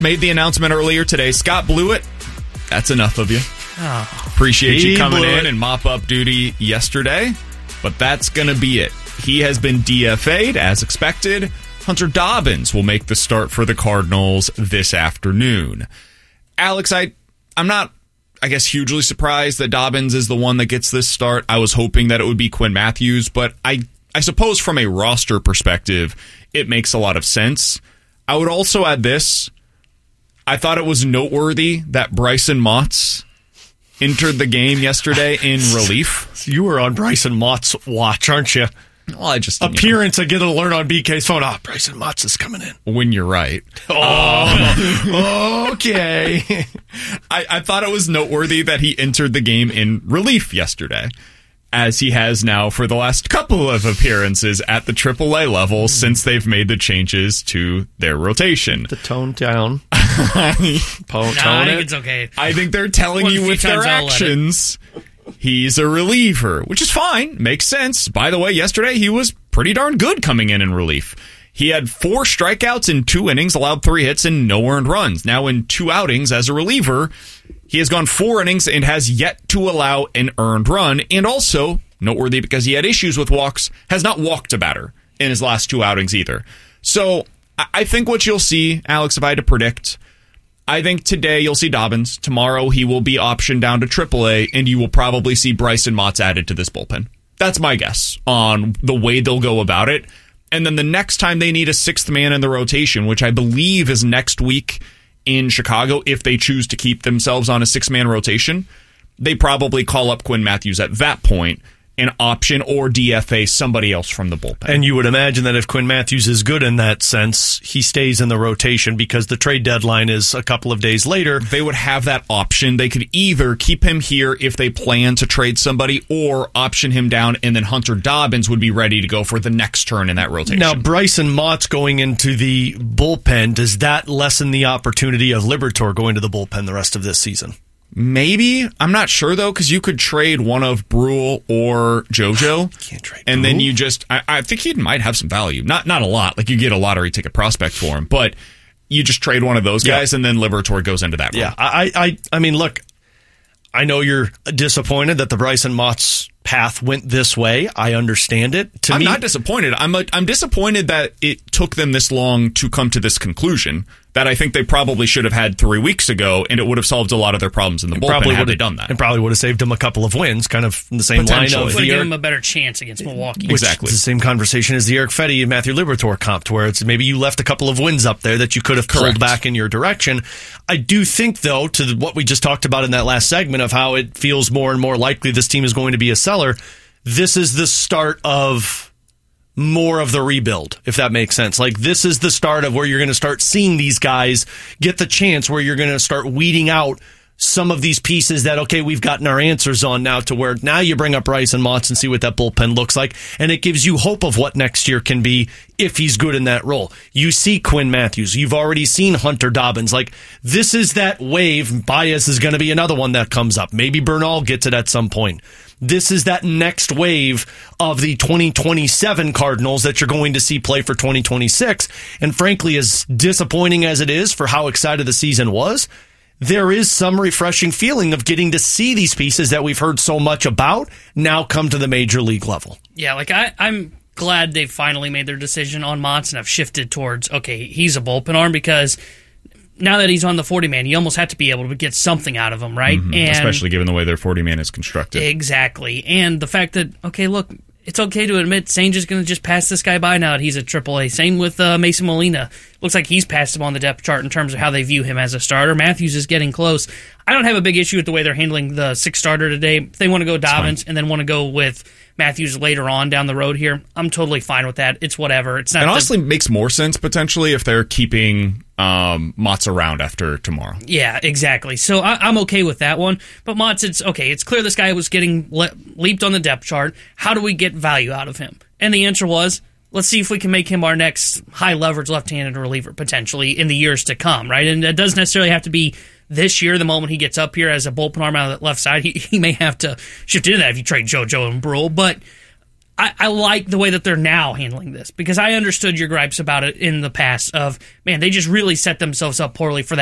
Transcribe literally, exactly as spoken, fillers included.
made the announcement earlier today. Scott Blewett, that's enough of you. Oh, Appreciate you coming in it. and mop-up duty yesterday, but that's going to be it. He has been D F A'd, as expected. Hunter Dobbins will make the start for the Cardinals this afternoon. Alex, I, I'm not, I guess, hugely surprised that Dobbins is the one that gets this start. I was hoping that it would be Quinn Matthews, but I, I suppose from a roster perspective, it makes a lot of sense. I would also add this. I thought it was noteworthy that Bryson Mott's entered the game yesterday in relief. You were on Bryson Mott's watch, aren't you? Well, I just appearance you know, I get an alert on B K's phone. Ah, oh, Bryson Motts is coming in. When you're right. Oh, okay. I, I thought it was noteworthy that he entered the game in relief yesterday, as he has now for the last couple of appearances at the triple A level mm. since they've made the changes to their rotation. The tone down. Po- no, I think it. it's okay. I think they're telling One you with their actions. He's a reliever, which is fine. Makes sense. By the way, yesterday he was pretty darn good coming in in relief. He had four strikeouts in two innings, allowed three hits, and no earned runs. Now in two outings as a reliever, he has gone four innings and has yet to allow an earned run. And also, noteworthy because he had issues with walks, has not walked a batter in his last two outings either. So I think what you'll see, Alex, if I had to predict, I think today you'll see Dobbins. Tomorrow he will be optioned down to triple A, and you will probably see Bryson Motts added to this bullpen. That's my guess on the way they'll go about it. And then the next time they need a sixth man in the rotation, which I believe is next week in Chicago, if they choose to keep themselves on a six-man rotation, they probably call up Quinn Matthews at that point, an option or D F A somebody else from the bullpen. And you would imagine that if Quinn Matthews is good in that sense, he stays in the rotation because the trade deadline is a couple of days later. They would have that option. They could either keep him here if they plan to trade somebody or option him down, and then Hunter Dobbins would be ready to go for the next turn in that rotation. Now, Bryson Mott's going into the bullpen. Does that lessen the opportunity of Liberatore going to the bullpen the rest of this season? Maybe. I'm not sure, though, because you could trade one of Brule or JoJo. Can't trade And Brule. then you just... I, I think he might have some value. Not not a lot. Like, you get a lottery ticket prospect for him. But you just trade one of those guys, yeah. and then Liberatore goes into that role. Yeah, I, I, I mean, look, I know you're disappointed that the Bryson Mott's path went this way. I understand it. To I'm me, not disappointed. I'm a, I'm disappointed that it took them this long to come to this conclusion that I think they probably should have had three weeks ago, and it would have solved a lot of their problems in the bullpen had they done that. And probably would have saved them a couple of wins, kind of in the same line of would the have given Eric, them a better chance against Milwaukee. Exactly. It's the same conversation as the Eric Fetty and Matthew Liberatore comp, where it's maybe you left a couple of wins up there that you could have pulled Correct. back in your direction. I do think, though, to the, what we just talked about in that last segment of how it feels more and more likely this team is going to be a seller, this is the start of more of the rebuild, if that makes sense. Like, this is the start of where you're going to start seeing these guys get the chance, where you're going to start weeding out some of these pieces that, okay, we've gotten our answers on now, to where now you bring up Bryson Motts and see what that bullpen looks like, and it gives you hope of what next year can be if he's good in that role. You see Quinn Matthews. You've already seen Hunter Dobbins. Like, this is that wave. Baez is going to be another one that comes up. Maybe Bernal gets it at some point. This is that next wave of the twenty twenty-seven Cardinals that you're going to see play for twenty twenty-six. And frankly, as disappointing as it is for how excited the season was, there is some refreshing feeling of getting to see these pieces that we've heard so much about now come to the major league level. Yeah, like I, I'm glad they finally made their decision on Motts and have shifted towards, okay, he's a bullpen arm, because now that he's on the forty-man, you almost have to be able to get something out of him, right? Mm-hmm. And especially given the way their forty-man is constructed. Exactly. And the fact that, okay, look, it's okay to admit Saint is going to just pass this guy by now that he's a triple A. Same with uh, Mason Molina. Looks like he's passed him on the depth chart in terms of how they view him as a starter. Matthews is getting close. I don't have a big issue with the way they're handling the sixth starter today. If they want to go Dobbins and then want to go with Matthews later on down the road here, I'm totally fine with that. It's whatever. It's not. It the, honestly makes more sense potentially if they're keeping um, Motts around after tomorrow. Yeah, exactly. So I, I'm okay with that one. But Motts, it's okay. It's clear this guy was getting le- leaped on the depth chart. How do we get value out of him? And the answer was, let's see if we can make him our next high leverage left-handed reliever potentially in the years to come, right? And it doesn't necessarily have to be this year, the moment he gets up here as a bullpen arm out of the left side. He, he may have to shift into that if you trade JoJo and Brule, but I, I like the way that they're now handling this, because I understood your gripes about it in the past of, man, they just really set themselves up poorly for that